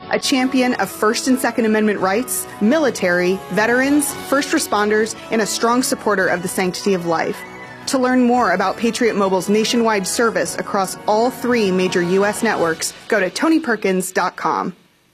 a champion of First and Second Amendment rights, military, veterans, first responders, and a strong supporter of the sanctity of life. To learn more about Patriot Mobile's nationwide service across all 3 major U.S. networks, go to TonyPerkins.com.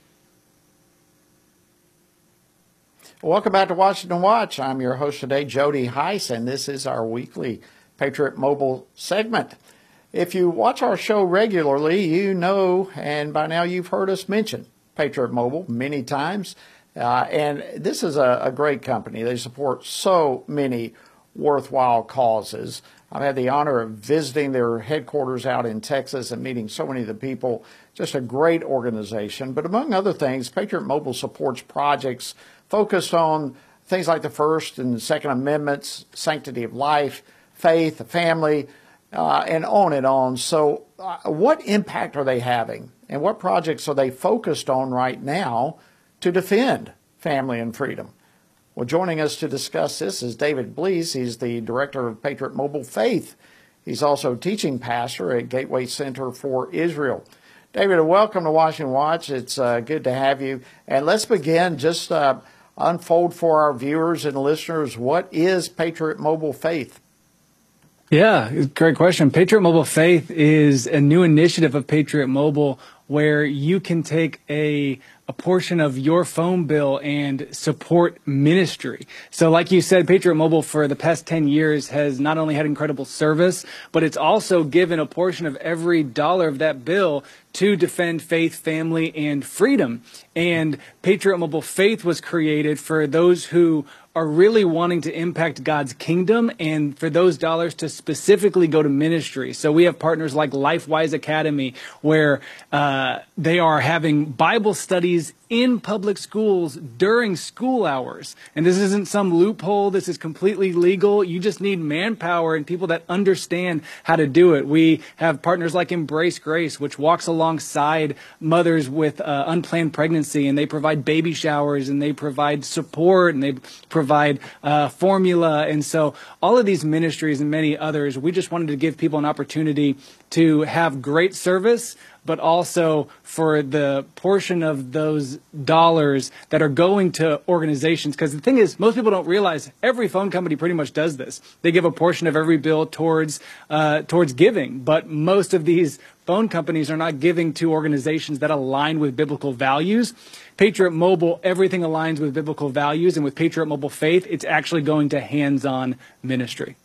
Welcome back to Washington Watch. I'm your host today, Jody Heiss, and this is our weekly Patriot Mobile segment. If you watch our show regularly, you know, and by now you've heard us mention Patriot Mobile many times. And this is a great company. They support so many worthwhile causes. I've had the honor of visiting their headquarters out in Texas and meeting so many of the people. Just a great organization. But among other things, Patriot Mobile supports projects focused on things like the First and Second Amendments, sanctity of life, faith, the family, and on and on. So what impact are they having? And what projects are they focused on right now to defend family and freedom? Well, joining us to discuss this is David Blees. He's the director of Patriot Mobile Faith. He's also teaching pastor at Gateway Center for Israel. David, welcome to Washington Watch. It's good to have you. And let's begin. Just unfold for our viewers and listeners, what is Patriot Mobile Faith? Yeah, great question. Patriot Mobile Faith is a new initiative of Patriot Mobile where you can take a portion of your phone bill and support ministry. So like you said, Patriot Mobile for the past 10 years has not only had incredible service, but it's also given a portion of every dollar of that bill to defend faith, family, and freedom. And Patriot Mobile Faith was created for those who are really wanting to impact God's kingdom and for those dollars to specifically go to ministry. So we have partners like LifeWise Academy where they are having Bible studies in public schools during school hours. And this isn't some loophole. This is completely legal. You just need manpower and people that understand how to do it. We have partners like Embrace Grace, which walks alongside mothers with unplanned pregnancy, and they provide baby showers, and they provide support, and they provide formula. And so all of these ministries and many others, we just wanted to give people an opportunity to have great service, but also for the portion of those dollars that are going to organizations. Because the thing is, most people don't realize every phone company pretty much does this. They give a portion of every bill towards giving, but most of these phone companies are not giving to organizations that align with biblical values. Patriot Mobile, everything aligns with biblical values, and with Patriot Mobile Faith, it's actually going to hands-on ministry.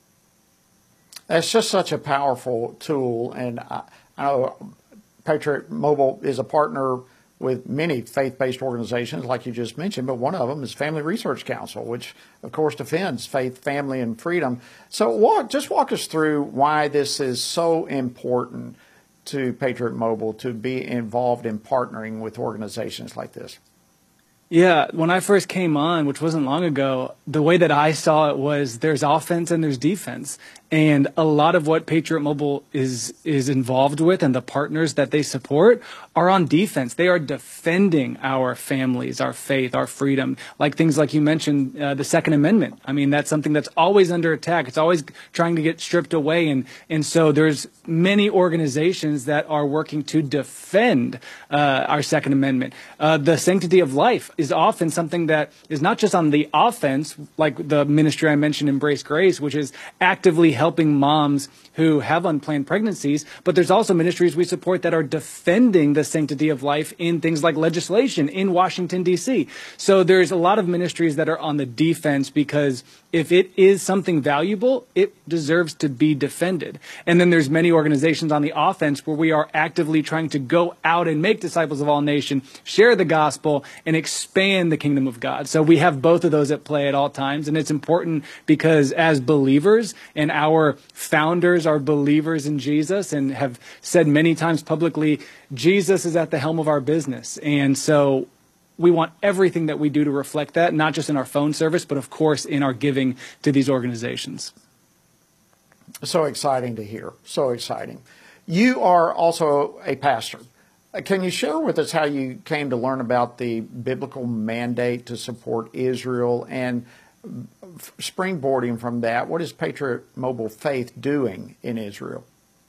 That's just such a powerful tool, and I know Patriot Mobile is a partner with many faith-based organizations, like you just mentioned, but one of them is Family Research Council, which, of course, defends faith, family, and freedom. So walk us through why this is so important to Patriot Mobile to be involved in partnering with organizations like this. Yeah, when I first came on, which wasn't long ago, the way that I saw it was there's offense and there's defense. And a lot of what Patriot Mobile is involved with and the partners that they support are on defense. They are defending our families, our faith, our freedom, like things like you mentioned, the Second Amendment. I mean, that's something that's always under attack. It's always trying to get stripped away. And so there's many organizations that are working to defend our Second Amendment. The sanctity of life is often something that is not just on the offense, like the ministry I mentioned, Embrace Grace, which is actively helping moms who have unplanned pregnancies, but there's also ministries we support that are defending the sanctity of life in things like legislation in Washington, D.C. So there's a lot of ministries that are on the defense because if it is something valuable, it deserves to be defended. And then there's many organizations on the offense where we are actively trying to go out and make disciples of all nations, share the gospel, and expand the kingdom of God. So we have both of those at play at all times. And it's important because as believers, and our founders are believers in Jesus and have said many times publicly, Jesus is at the helm of our business. And so we want everything that we do to reflect that, not just in our phone service, but of course in our giving to these organizations. So exciting to hear. So exciting. You are also a pastor. Can you share with us how you came to learn about the biblical mandate to support Israel, and springboarding from that, what is Patriot Mobile Faith doing in Israel?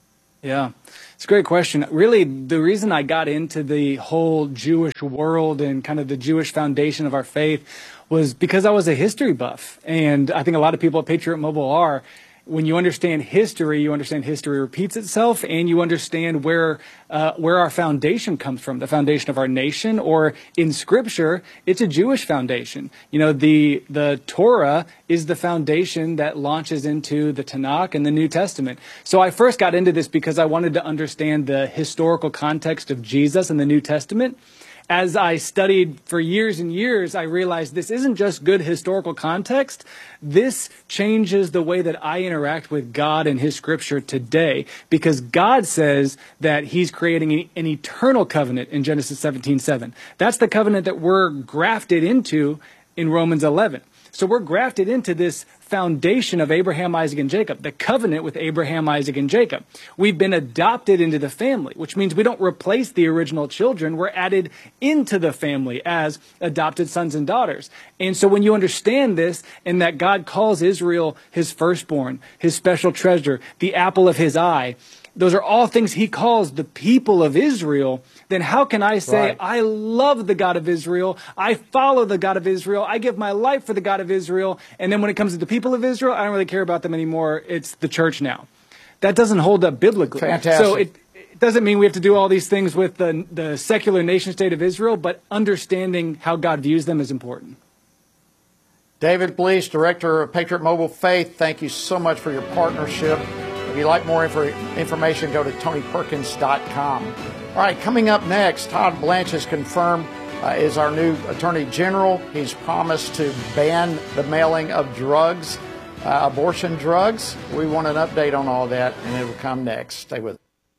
Yeah, it's a great question. Really, the reason I got into the whole Jewish world and kind of the Jewish foundation of our faith was because I was a history buff. And I think a lot of people at Patriot Mobile are. When you understand history repeats itself, and you understand where our foundation comes from, the foundation of our nation, or in Scripture, it's a Jewish foundation. You know, the Torah is the foundation that launches into the Tanakh and the New Testament. So I first got into this because I wanted to understand the historical context of Jesus in the New Testament. As I studied for years and years, I realized this isn't just good historical context. This changes the way that I interact with God and His Scripture today, because God says that He's creating an eternal covenant in Genesis 17:7. That's the covenant that we're grafted into in Romans 11. So we're grafted into this foundation of Abraham, Isaac, and Jacob, the covenant with Abraham, Isaac, and Jacob. We've been adopted into the family, which means we don't replace the original children. We're added into the family as adopted sons and daughters. And so when you understand this, and that God calls Israel His firstborn, His special treasure, the apple of His eye, those are all things He calls the people of Israel, then how can I say, right, I love the God of Israel, I follow the God of Israel, I give my life for the God of Israel, and then when it comes to the people of Israel, I don't really care about them anymore, it's the church now. That doesn't hold up biblically. Fantastic. So it doesn't mean we have to do all these things with the secular nation state of Israel, but understanding how God views them is important. David Blease, Director of Patriot Mobile Faith, thank you so much for your partnership. If you'd like more information, go to TonyPerkins.com. All right, coming up next, Todd Blanche has confirmed is our new Attorney General. He's promised to ban the mailing of drugs, abortion drugs. We want an update on all that, and it will come next. Stay with us.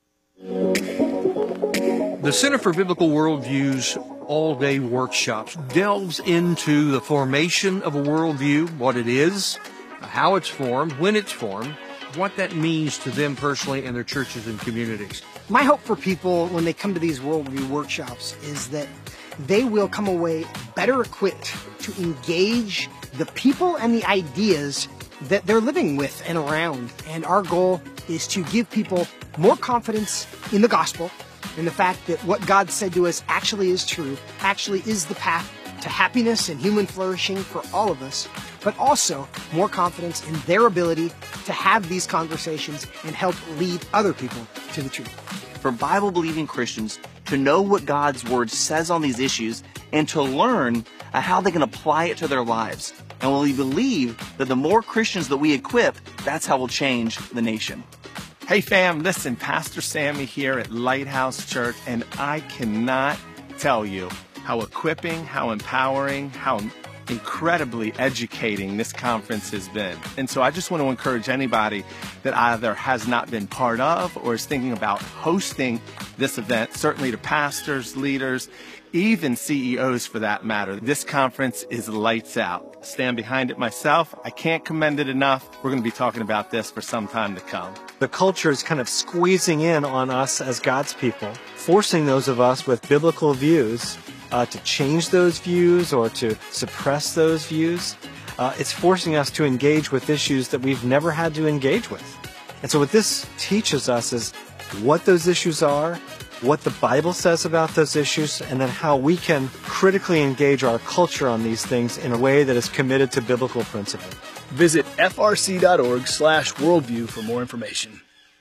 The Center for Biblical Worldviews all-day workshops delves into the formation of a worldview, what it is, how it's formed, when it's formed, what that means to them personally and their churches and communities. My hope for people when they come to these worldview workshops is that they will come away better equipped to engage the people and the ideas that they're living with and around. And our goal is to give people more confidence in the gospel and the fact that what God said to us actually is true, actually is the path to happiness and human flourishing for all of us, but also more confidence in their ability to have these conversations and help lead other people to the truth. For Bible-believing Christians to know what God's Word says on these issues and to learn how they can apply it to their lives. And we believe that the more Christians that we equip, that's how we'll change the nation. Hey fam, listen, Pastor Sammy here at Lighthouse Church, and I cannot tell you how equipping, how empowering, how incredibly educating this conference has been. And so I just want to encourage anybody that either has not been part of or is thinking about hosting this event, certainly to pastors, leaders, even CEOs for that matter. This conference is lights out. I stand behind it myself. I can't commend it enough. We're going to be talking about this for some time to come. The culture is kind of squeezing in on us as God's people, forcing those of us with biblical views to change those views or to suppress those views. It's forcing us to engage with issues that we've never had to engage with. And so what this teaches us is what those issues are, what the Bible says about those issues, and then how we can critically engage our culture on these things in a way that is committed to biblical principle. Visit frc.org/worldview for more information.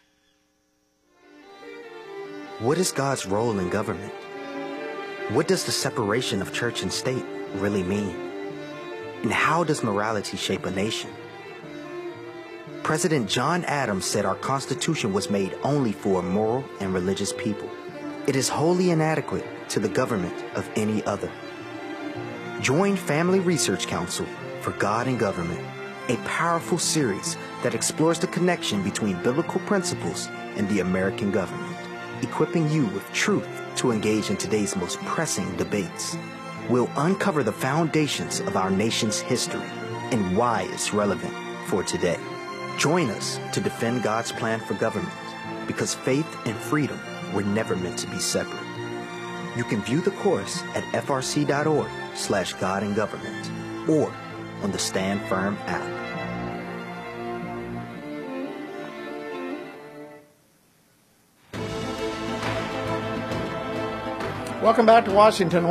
What is God's role in government? What does the separation of church and state really mean? And how does morality shape a nation? President John Adams said our Constitution was made only for a moral and religious people. It is wholly inadequate to the government of any other. Join Family Research Council for God and Government, a powerful series that explores the connection between biblical principles and the American government, equipping you with truth to engage in today's most pressing debates. We'll uncover the foundations of our nation's history and why it's relevant for today. Join us to defend God's plan for government, because faith and freedom were never meant to be separate. You can view the course at frc.org/godandgovernment or on the Stand Firm app. Welcome back to Washington